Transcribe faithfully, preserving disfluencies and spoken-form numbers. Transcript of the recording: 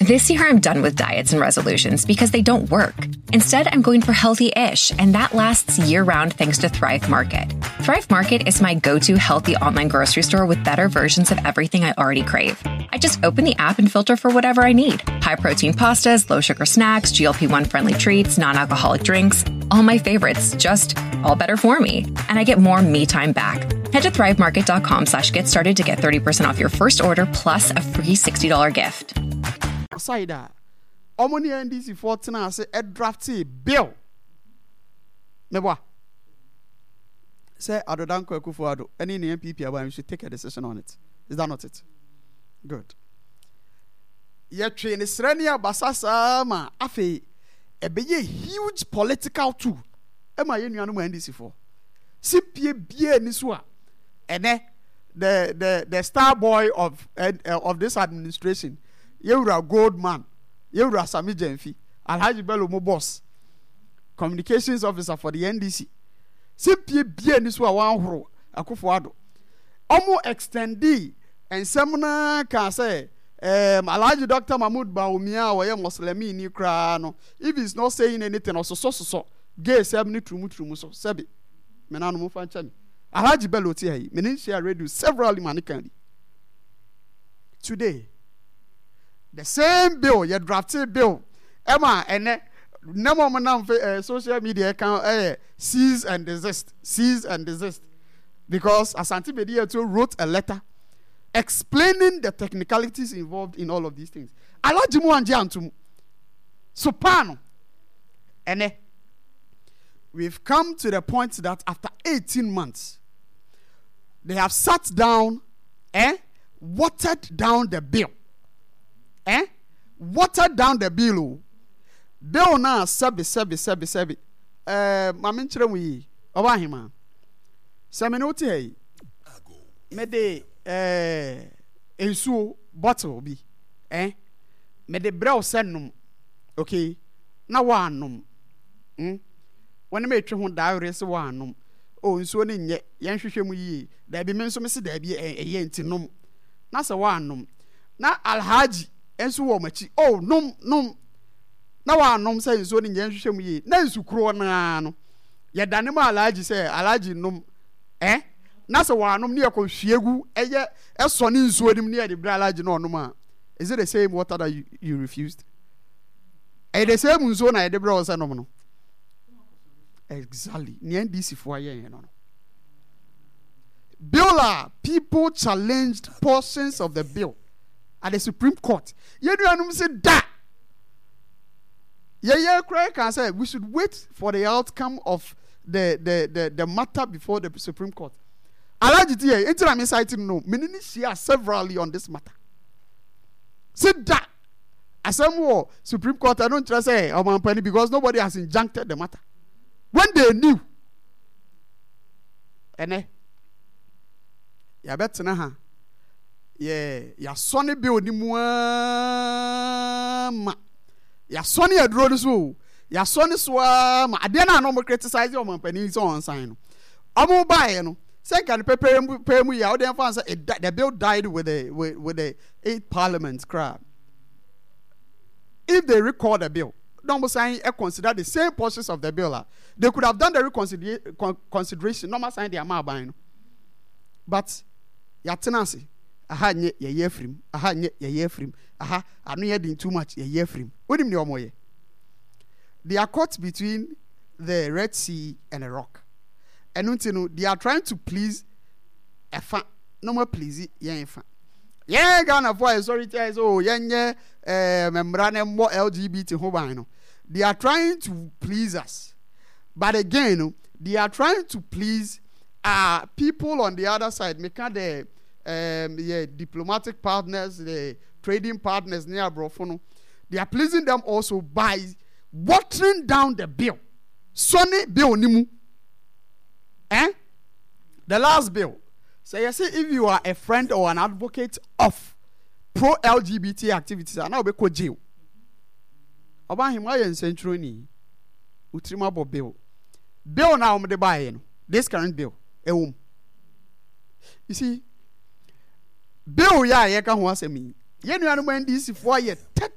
This year, I'm done with diets and resolutions because they don't work. Instead, I'm going for healthy-ish, and that lasts year-round thanks to Thrive Market. Thrive Market is my go-to healthy online grocery store with better versions of everything I already crave. I just open the app and filter for whatever I need. High-protein pastas, low-sugar snacks, G L P one friendly treats, non-alcoholic drinks, all my favorites, just all better for me. And I get more me time back. Head to thrivemarket.com slash get started to get thirty percent off your first order plus a free sixty dollars gift. Aside that, Omoni N D C fourteen say a drafty bill. Meba. Say Adodanko Akufo-Addo, any N P P about you should take a decision on it. Is that not it? Good. Ye train Srenia Basasa ma afe e be a huge political tool. Ema ye nuanu N D C four. Si pie bie ni so a ene the the the star boy of uh, of this administration. Yewura Goldman, Yewura Sami Jenfi, Alhaji Bello mo boss, communications officer for the N D C. Simply bien this wa wan horo Akufo-Addo. Omo extendi and semna can say um Alhaji Doctor Mahmoud Bawumia wa ye Muslimi ni kra no. If he's not saying anything or so so so gay seven trumu trumu so sebi. Me na no mo fan chami. Alhaji Bello ti hai. Me nin share radio several manikandi. Today the same bill, your drafted bill. Emma and no more uh, social media account uh, cease and desist, cease and desist, because Asante Bediato wrote a letter explaining the technicalities involved in all of these things. Alajimu anjantum, Sopano, and we've come to the point that after eighteen months, they have sat down and watered down the bill. Eh? Watered down the bill. Bill na sebi sebi sebi sebi. Eh, mamin chere wi. Oba hima. Semi no te. Me de eh ensu bottle bi. Eh? Me de brew senum. Okay. Na wa anum. Hmm. When me twe ho diary se wa anum. O nsuo ne nye. Yen hwehwe mu yi. Da bi me nso me se da bi eye ntinum. Na se wa anum. Na Alhaji ensu wo machi oh num num na wa num say nso ni nyen hwehwem yi na nsu kro na no ye dane ma Alhaji say Alhaji num eh na se wa num ne ye ko hwiegu eye eso ni nsuo nim ne ye de bra Alhaji no num a is it the same water that you, you refused eh the same nsuo na ye de bra o say num no exactly ni N D C for ye no no bill people challenged portions of the bill at the Supreme Court. You know, say that. Yeah, yeah, cry can say we should wait for the outcome of the the the, the matter before the Supreme Court. Alhaji T A, until I'm inciting no, many share severally on this matter. Say that. As some more Supreme Court, I don't trust say oh penny because nobody has injuncted the matter. When they knew, and eh, yeah, better na. Yeah, ya sonny bill ni mu ma ya sonny adro so ya sonny so ma ade na no mo criticize o man pani so on sign no omo buy no say can prepare pay mu ya o dem fan say the bill died with the with, with the eight parliament crowd. If they record the bill don't sign e consider the same portions of the bill uh, they could have done the reconsideration con- consideration no sign the amount buy no but ya tenancy aha nye ye ye frim aha nye ye ye frim aha anu ye din too much ye ye frim onim ne omoye they are caught between the Red Sea and a rock and until they are trying to please a fa no more please ye fa ye Ghana for sorry tell oh ye nye eh membra ne mo L G B T ho ban no they are trying to please us but again they are trying to please uh people on the other side make the Um, yeah, diplomatic partners, the trading partners near Brofono, they are pleasing them also by watering down the bill. Sonny bill nimu. Eh? The last bill. So you see, if you are a friend or an advocate of pro-L G B T activities, I now be called jail. About him, I am central ni. Utrima bo bill. Bill now me de buy this current bill. You see. Bill ya ye ka ho asemi ye nuanu N D C for ye